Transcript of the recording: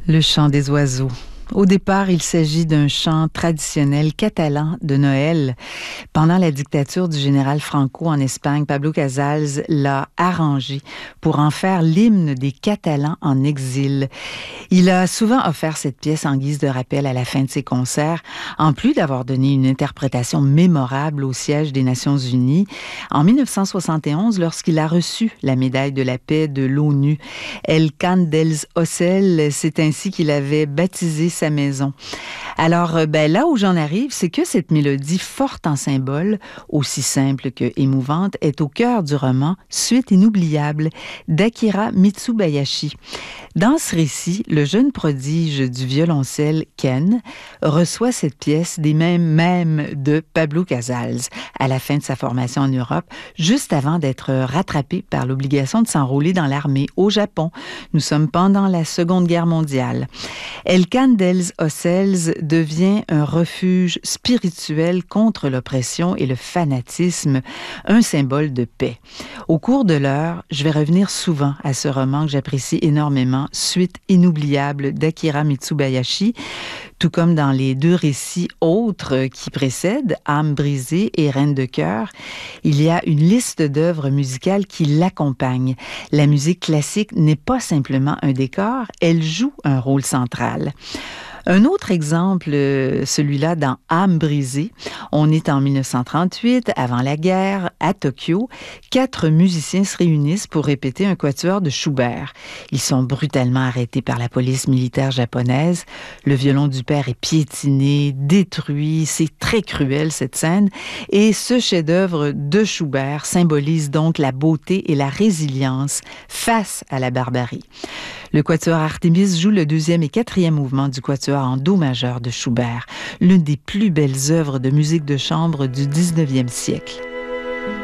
Le chant des oiseaux. Au départ, il s'agit d'un chant traditionnel catalan de Noël. Pendant la dictature du général Franco en Espagne, Pablo Casals l'a arrangé pour en faire l'hymne des Catalans en exil. Il a souvent offert cette pièce en guise de rappel à la fin de ses concerts, en plus d'avoir donné une interprétation mémorable au siège des Nations Unies en 1971 lorsqu'il a reçu la médaille de la paix de l'ONU. El Cant dels Ocells, c'est ainsi qu'il avait baptisé sa maison. Alors, là où j'en arrive, c'est que cette mélodie forte en symbole, aussi simple que émouvante, est au cœur du roman Suite inoubliable d'Akira Mitsubayashi. Dans ce récit, le jeune prodige du violoncelle Ken reçoit cette pièce des mêmes de Pablo Casals à la fin de sa formation en Europe, juste avant d'être rattrapé par l'obligation de s'enrôler dans l'armée au Japon. Nous sommes pendant la Seconde Guerre mondiale. El Cant dels Ocells devient un refuge spirituel contre l'oppression et le fanatisme, un symbole de paix. Au cours de l'heure, je vais revenir souvent à ce roman que j'apprécie énormément, Suite inoubliable d'Akira Mitsubayashi, tout comme dans les deux récits autres qui précèdent, Âme brisée et Reine de cœur, il y a une liste d'œuvres musicales qui l'accompagnent. La musique classique n'est pas simplement un décor, elle joue un rôle central. Un autre exemple, celui-là dans Âme brisée. On est en 1938, avant la guerre, à Tokyo. 4 musiciens se réunissent pour répéter un quatuor de Schubert. Ils sont brutalement arrêtés par la police militaire japonaise. Le violon du père est piétiné, détruit. C'est très cruel, cette scène. Et ce chef-d'œuvre de Schubert symbolise donc la beauté et la résilience face à la barbarie. Le quatuor Artémis joue le 2e et 4e mouvement du quatuor en do majeur de Schubert, l'une des plus belles œuvres de musique de chambre du 19e siècle.